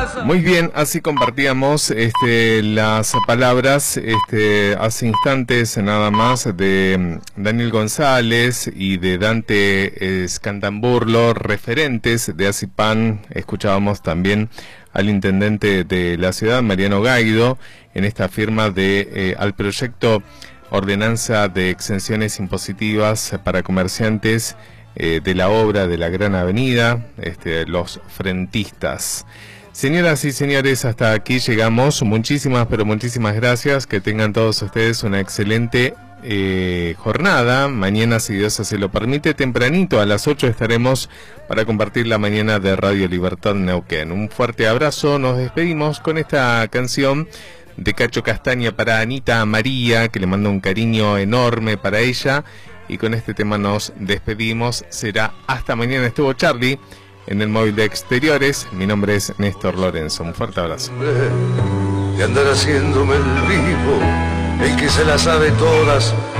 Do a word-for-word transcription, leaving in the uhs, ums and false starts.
Muy bien, así compartíamos este, las palabras este, hace instantes nada más de Daniel González y de Dante Scantamburlo, referentes de ACIPAN. Escuchábamos también al intendente de la ciudad, Mariano Gaido, en esta firma de eh, al proyecto Ordenanza de Exenciones Impositivas para Comerciantes eh, de la obra de la Gran Avenida, este, los frentistas. Señoras y señores, hasta aquí llegamos. Muchísimas, pero muchísimas gracias. Que tengan todos ustedes una excelente eh, jornada. Mañana, si Dios así lo permite, tempranito a las ocho estaremos para compartir la mañana de Radio Libertad Neuquén. Un fuerte abrazo. Nos despedimos con esta canción de Cacho Castaña para Anita María, que le mando un cariño enorme para ella. Y con este tema nos despedimos. Será hasta mañana. Estuvo Charlie en el móvil de exteriores. Mi nombre es Néstor Lorenzo. Un fuerte abrazo. De andar haciéndome el vivo, el que se las sabe todas.